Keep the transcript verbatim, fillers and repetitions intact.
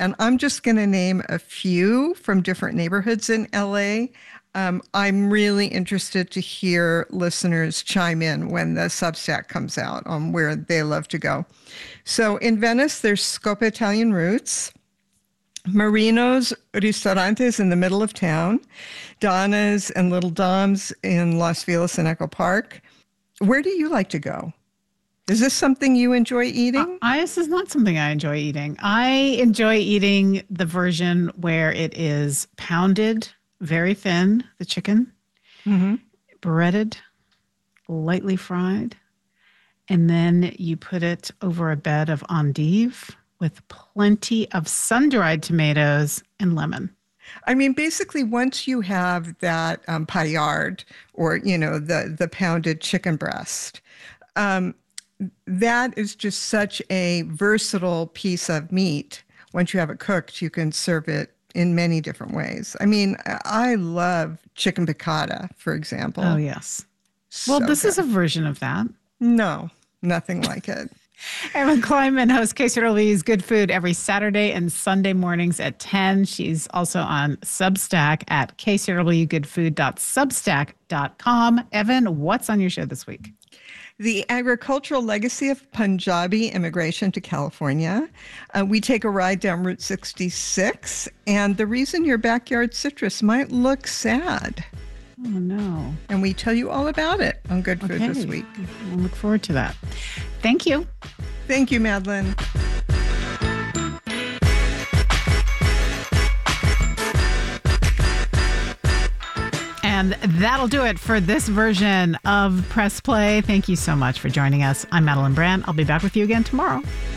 And I'm just going to name a few from different neighborhoods in L A. Um, I'm really interested to hear listeners chime in when the Substack comes out on where they love to go. So in Venice, there's Scopa Italian Roots, Marino's Ristorantes in the middle of town, Donna's and Little Dom's in Los Feliz and Echo Park. Where do you like to go? Is this something you enjoy eating? Uh, I, this is not something I enjoy eating. I enjoy eating the version where it is pounded, very thin, the chicken, mm-hmm. breaded, lightly fried, and then you put it over a bed of endive with plenty of sun-dried tomatoes and lemon. I mean, basically, once you have that um, paillard or, you know, the, the pounded chicken breast, um, that is just such a versatile piece of meat. Once you have it cooked, you can serve it in many different ways. I mean, I love chicken piccata, for example. Oh, yes. So well, this good. is a version of that. No, nothing like it. Erin Kleinman hosts K C R W's Good Food every Saturday and Sunday mornings at ten. She's also on Substack at k c r w good food dot substack dot com. Evan, what's on your show this week? The agricultural legacy of Punjabi immigration to California. Uh, we take a ride down Route sixty-six, and the reason your backyard citrus might look sad. Oh, no. And we tell you all about it on Good Food okay. this week. We'll look forward to that. Thank you. Thank you, Madeline. And that'll do it for this version of Press Play. Thank you so much for joining us. I'm Madeline Brand. I'll be back with you again tomorrow.